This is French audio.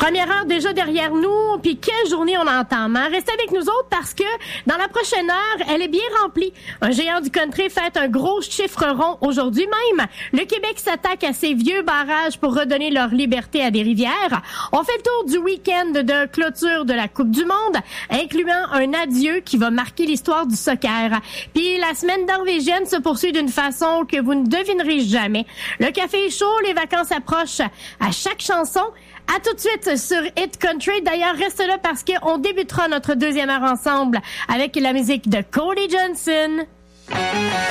Première heure déjà derrière nous, puis quelle journée on entame, hein? Restez avec nous autres parce que dans la prochaine heure, elle est bien remplie. Un géant du country fête un gros chiffre rond aujourd'hui même. Le Québec s'attaque à ces vieux barrages pour redonner leur liberté à des rivières. On fait le tour du week-end de clôture de la Coupe du Monde, incluant un adieu qui va marquer l'histoire du soccer. Puis la semaine norvégienne se poursuit d'une façon que vous ne devinerez jamais. Le café est chaud, les vacances approchent à chaque chanson. À tout de suite sur Hit Country. D'ailleurs, reste là parce qu'on débutera notre deuxième heure ensemble avec la musique de Cody Johnson.